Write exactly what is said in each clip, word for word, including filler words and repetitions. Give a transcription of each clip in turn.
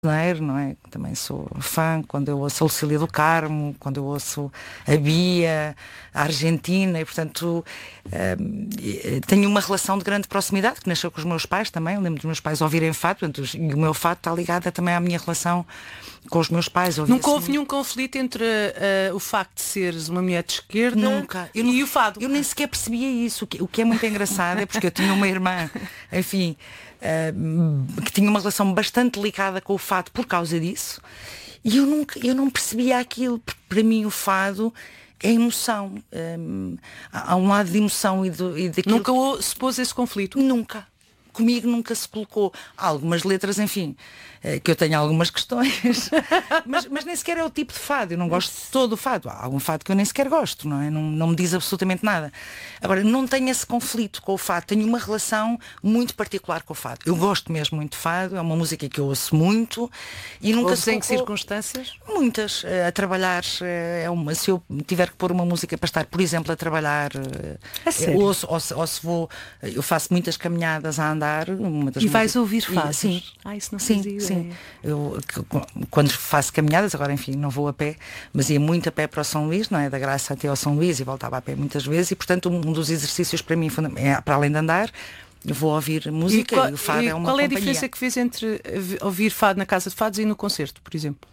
não é? Também sou fã, quando eu ouço a Lucília do Carmo, quando eu ouço a Bia, a Argentina, e portanto um, tenho uma relação de grande proximidade, que nasceu com os meus pais também. Eu lembro dos meus pais ouvirem fado, portanto, e o meu fado está ligado também à minha relação com os meus pais. Nunca houve nenhum conflito entre uh, o facto de seres uma mulher de esquerda Nunca. Eu e não, o fado? Eu nem sequer percebia isso, o que, o que é muito engraçado é porque eu tinha uma irmã, enfim, uh, que tinha uma relação bastante delicada com o fado por causa disso, e eu, nunca, eu não percebia aquilo, porque para mim o fado é emoção. Um, há um lado de emoção e, do, e daquilo... Nunca se pôs esse conflito? Nunca. Comigo nunca se colocou. Há algumas letras, enfim, que eu tenho algumas questões, mas, mas nem sequer é o tipo de fado. Eu não gosto de todo o fado. Há algum fado que eu nem sequer gosto, não é? Não, não me diz absolutamente nada. Agora, não tenho esse conflito com o fado. Tenho uma relação muito particular com o fado. Eu gosto mesmo muito de fado. É uma música que eu ouço muito e nunca se colocou... em que colocou... circunstâncias? Muitas. A trabalhar, é uma, se eu tiver que pôr uma música para estar, por exemplo, a trabalhar, a sério? ouço, ou, se, ou se vou, eu faço muitas caminhadas a andar. Uma das e vais músicas... ouvir fados? Sim. Ah, isso não sim, fazia sim. ideia. Eu, quando faço caminhadas, agora enfim, não vou a pé, mas ia muito a pé para o São Luís, não é? Da Graça até ao São Luís, e voltava a pé muitas vezes, e portanto um dos exercícios para mim é, para além de andar, eu vou ouvir música. E, qual, e o fado e é uma qual é companhia. a diferença que fez entre ouvir fado na casa de fados e no concerto, por exemplo?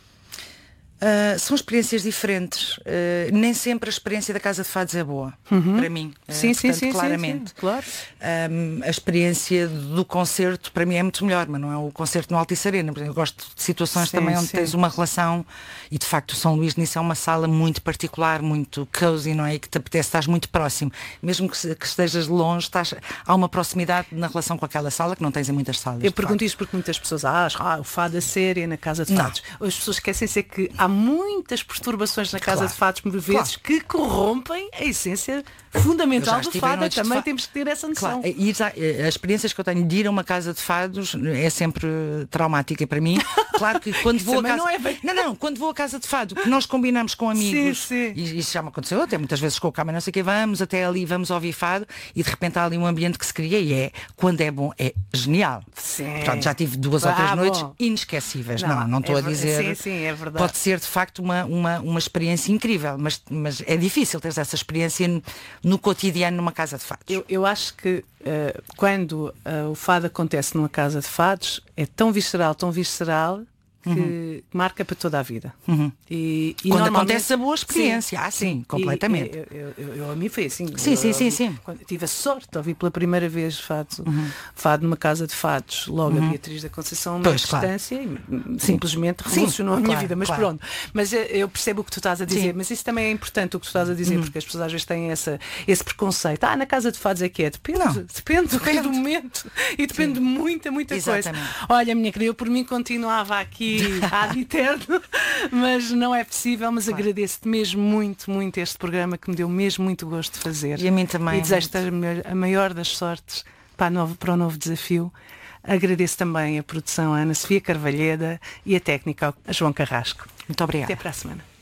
Uh, são experiências diferentes. Uh, nem sempre a experiência da Casa de Fados é boa, uhum. para mim. Uh, sim, portanto, sim, sim, claramente. Sim, sim, claro. Um, a experiência do concerto para mim é muito melhor, mas não é o concerto no Altice Arena. Eu gosto de situações sim, também onde sim. tens uma relação, e de facto o São Luís nisso é uma sala muito particular, muito cozy, não é? E que te apetece, estás muito próximo. Mesmo que, que estejas de longe, estás, há uma proximidade na relação com aquela sala que não tens em muitas salas. Eu pergunto isto porque muitas pessoas acham, ah, o fado a série na Casa de Fados. Não. As pessoas esquecem-se que há muitas perturbações na Casa claro. de Fados, por vezes, claro. que corrompem a essência fundamental do fado. Também fa... temos que ter essa noção. Claro. E as experiências que eu tenho de ir a uma casa de fados é sempre traumática para mim. Claro que quando vou a casa... não, é bem... não, não, quando vou a casa de fado, que nós combinamos com amigos, sim, sim. e isso já me aconteceu até muitas vezes com o câmera, não sei o que, vamos até ali, vamos ouvir fado, e de repente há ali um ambiente que se cria, e é, quando é bom, é genial. Sim. Portanto, já tive duas ah, ou três bom. noites inesquecíveis. Não, não, não estou é, a dizer. Sim, sim, é verdade. Pode ser de facto uma, uma, uma experiência incrível, mas, mas é difícil ter essa experiência no, no cotidiano numa casa de fados. Eu, eu acho que uh, quando uh, o fado acontece numa casa de fados é tão visceral, tão visceral que uhum. marca para toda a vida. Uhum. E, e quando normalmente... acontece a boa experiência, sim, ah, sim, sim. completamente. E, eu, eu, eu, a mim foi assim. Sim, eu, sim, sim, eu, sim. Quando tive a sorte de ouvir pela primeira vez fado, uhum. fado numa casa de fados, logo uhum. a Beatriz da Conceição, a uma pois, distância, claro. e simplesmente sim. revolucionou sim, a minha claro, vida. Mas claro. pronto. Mas eu percebo o que tu estás a dizer, sim. mas isso também é importante o que tu estás a dizer, uhum. porque as pessoas às vezes têm essa, esse preconceito. Ah, na casa de fados é que é. Depende, Não. depende, depende do momento e depende sim. de muita, muita Exatamente. coisa. Olha, minha querida, eu por mim continuava aqui ad eterno. Mas não é possível, mas claro. agradeço-te mesmo muito, muito este programa que me deu mesmo muito gosto de fazer. E a mim também. E desejo-te a maior das sortes para, novo, para o novo desafio. Agradeço também a produção a Ana Sofia Carvalheda e a técnica a João Carrasco. Muito obrigada. Até para a semana.